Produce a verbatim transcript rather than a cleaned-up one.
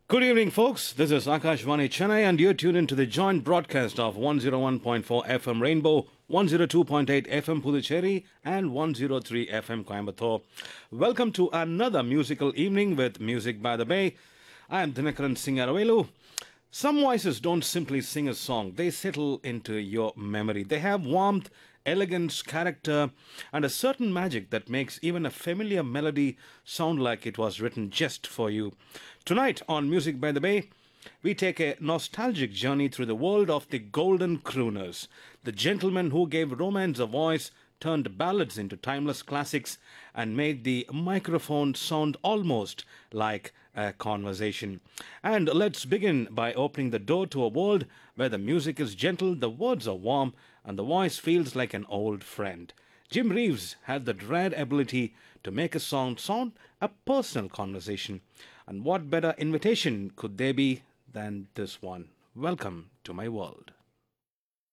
Good evening, folks. This is Akashvani Chennai, and you're tuned into the joint broadcast of one oh one point four F M Rainbow, one oh two point eight F M Puducherry, and one oh three F M Coimbatore. Welcome to another musical evening with Music by the Bay. I am Dinakaran Singaravelu. Some voices don't simply sing a song, they settle into your memory. They have warmth, elegance, character, and a certain magic that makes even a familiar melody sound like it was written just for you. Tonight on Music by the Bay, we take a nostalgic journey through the world of the golden crooners, the gentlemen who gave romance a voice, turned ballads into timeless classics, and made the microphone sound almost like a conversation. And let's begin by opening the door to a world where the music is gentle, the words are warm, and the voice feels like an old friend. Jim Reeves had the rare ability to make a song sound a personal conversation. And what better invitation could there be than this one? Welcome to my world.